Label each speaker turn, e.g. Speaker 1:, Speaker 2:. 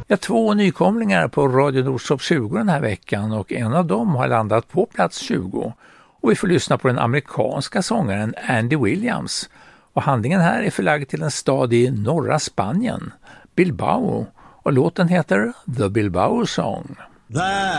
Speaker 1: 2 nykomlingar på Radio Nordstopp 20 den här veckan och en av dem har landat på plats 20. Och vi får lyssna på den amerikanska sångaren Andy Williams. Och handlingen här är förlagd till en stad i norra Spanien, Bilbao. Och låten heter The Bilbao Song.